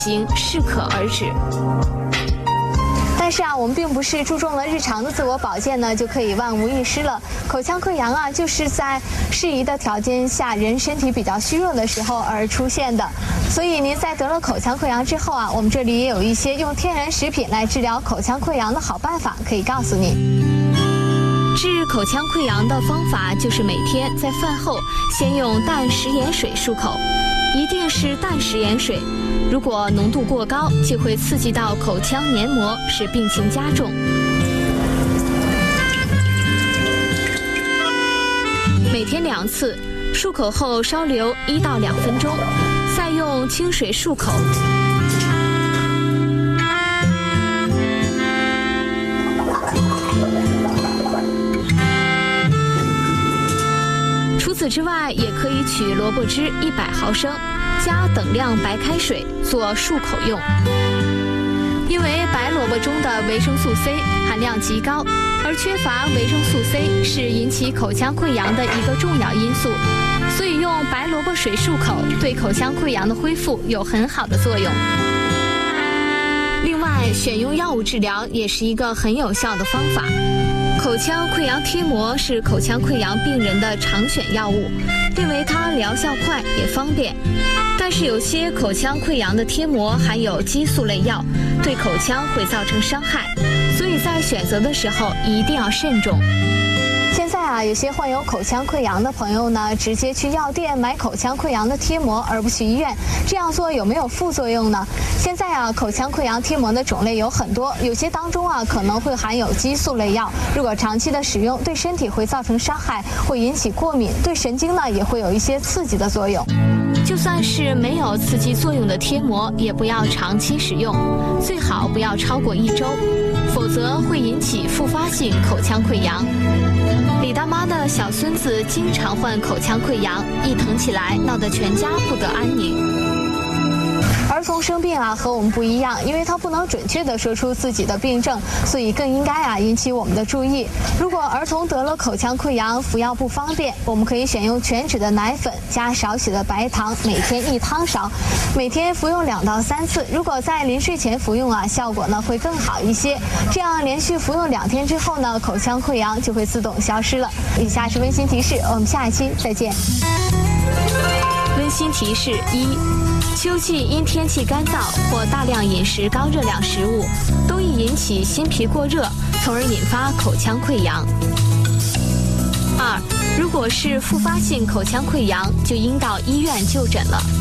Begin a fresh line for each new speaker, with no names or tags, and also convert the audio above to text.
行适可而止。
但是啊，我们并不是注重了日常的自我保健呢，就可以万无一失了。口腔溃疡啊，就是在适宜的条件下，人身体比较虚弱的时候而出现的。所以您在得了口腔溃疡之后啊，我们这里也有一些用天然食品来治疗口腔溃疡的好办法，可以告诉你。
治口腔溃疡的方法就是每天在饭后先用淡食盐水漱口，一定是淡食盐水。如果浓度过高，就会刺激到口腔黏膜，使病情加重。每天2次，漱口后稍留1到2分钟，再用清水漱口。除此之外，也可以取萝卜汁100毫升，加等量白开水做漱口用。因为白萝卜中的维生素 C 含量极高，而缺乏维生素 C 是引起口腔溃疡的一个重要因素，所以用白萝卜水漱口对口腔溃疡的恢复有很好的作用。另外，选用药物治疗也是一个很有效的方法。口腔溃疡贴膜是口腔溃疡病人的常选药物，因为它疗效快也方便。但是有些口腔溃疡的贴膜含有激素类药，对口腔会造成伤害，所以在选择的时候一定要慎重。
现在啊，有些患有口腔溃疡的朋友呢，直接去药店买口腔溃疡的贴膜，而不去医院。这样做有没有副作用呢？现在啊，口腔溃疡贴膜的种类有很多，有些当中啊可能会含有激素类药，如果长期的使用，对身体会造成伤害，会引起过敏，对神经呢也会有一些刺激的作用。
就算是没有刺激作用的贴膜，也不要长期使用，最好不要超过1周，否则会引起复发性口腔溃疡。李大妈的小孙子经常患口腔溃疡，一疼起来闹得全家不得安宁。
儿童生病啊和我们不一样，因为他不能准确地说出自己的病症，所以更应该啊引起我们的注意。如果儿童得了口腔溃疡，服药不方便，我们可以选用全脂的奶粉加少许的白糖，每天1汤勺，每天服用2到3次。如果在临睡前服用啊，效果呢会更好一些。这样连续服用2天之后呢，口腔溃疡就会自动消失了。以下是温馨提示，我们下一期再见。
温馨提示1：秋季因天气干燥或大量饮食高热量食物，都易引起心脾过热，从而引发口腔溃疡。2：如果是复发性口腔溃疡，就应到医院就诊了。